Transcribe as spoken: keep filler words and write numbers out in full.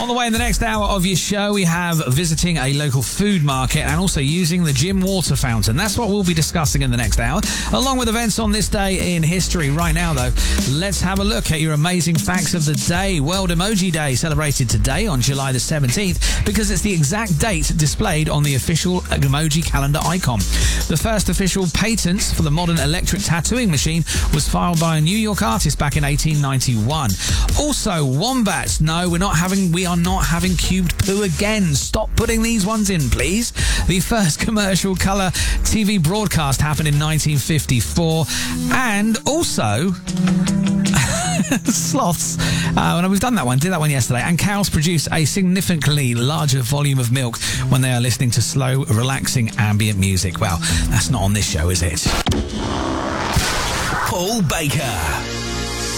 On the way in the next hour of your show, we have visiting a local food market and also using the gym water fountain. That's what we'll be discussing in the next hour, along with events on this day in history. Right now, though, let's have a look at your amazing facts of the day. World Emoji Day celebrated today on July the seventeenth because it's the exact date displayed on the official emoji calendar icon. The first official patent for the modern electric tattooing machine was filed by a New York artist back in eighteen ninety-one. Also, wombats. No, we're not having... We are not having cubed poo again. Stop putting these ones in, please. The first commercial colour T V broadcast happened in nineteen fifty-four. And also... sloths. Uh, and we've done that one, did that one yesterday. And cows produce a significantly larger volume of milk when they are listening to slow, relaxing ambient music. Well, that's not on this show, is it? Paul Baker.